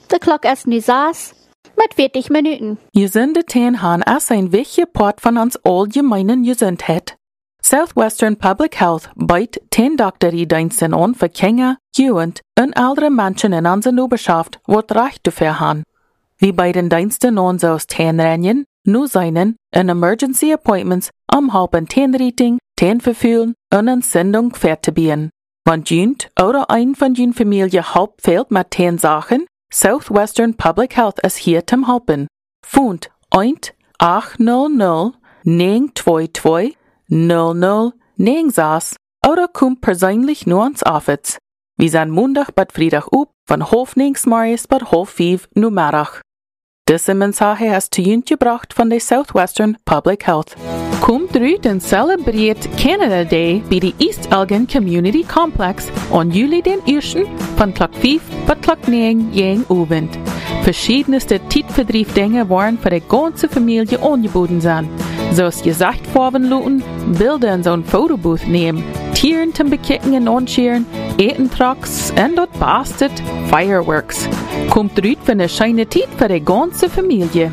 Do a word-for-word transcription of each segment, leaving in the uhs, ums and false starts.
De klok is nu zes, met veertig minuten. Gezondheid han as een wichtige part van ons allgemeinen gezondheid. Southwestern Public Health biedt ten dokteriediensten an für Kinder, Jugend und ältere Menschen in unserer Nachbarschaft, wat recht dafür haben. Wir bieten Diensten an aus Tenrennen, Nuseinen und Emergency Appointments, um helpen Tenrichting, Tenverfühlen und eine Sendung fertigzubieten. Wenn jünd oder ein von jün Familie help fehlt mit ten Sachen, Southwestern Public Health ist hier zum helpen. Fund eins acht null null neun zwei zwei null null neun sechs oder kommt persönlich nur ans Office. Wir sind Montag bis Freitag up, von halb neun's morgens bis halb fünf nur Mittag. Diese Mensage ist zu jünd gebracht von der Southwestern Public Health. Kommt rüt und zelebriert Canada Day bei der East Elgin Community Complex on Juli den ersten von Klock fünf bis Klock neun jeden Abend. Verschiedenste Tietverdriefdinge waren für die ganze Familie angeboten sein. Zoals gesagt vorwenluten, Bilder in zo'n Fotobooth nehmen, Tieren zum Bekicken und Anscheren, Etentrucks und dort bastet Fireworks. Kommt rüt für eine scheine Tiet für die ganze Familie.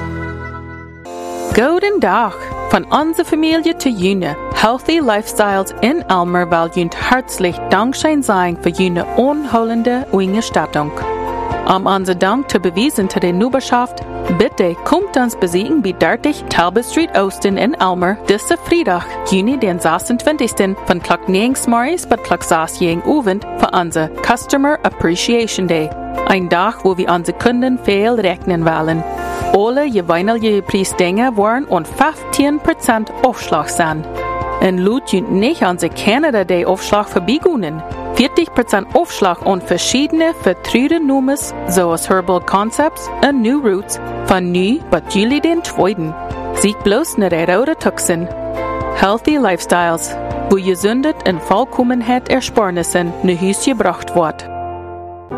Guten Tag von unserer Familie zu Jüne. Healthy Lifestyles in Elmer will jünd herzlich Dankschein sein für jüne unholende Ungestattung. Um unser Dank zu beweisen zu der Nachbarschaft, bitte kommt uns besiegen bei dreißig Talbot Street Austin in Elmer, diese Freitag, Juni den sechsundzwanzigsten von Klock neun morgens bis Klock sechs jeden Abend für unser Customer Appreciation Day. Ein Tag, wo wir unsere Kunden viel rechnen wollen. Alle jeweilige Preisdinge waren und fünfzehn Prozent Aufschlag sein. Und laut jünd nicht unser Canada Day Aufschlag vorbeigegangen. vierzig Prozent Aufschlag und verschiedene vertraute Nummers, so als Herbal Concepts und New Roots, von nu bis Juli den zweiten. Sieht bloß nicht oder Tuxen. Healthy Lifestyles, wo Gesundheit und Vollkommenheit Ersparnissen nach Hause gebracht wird.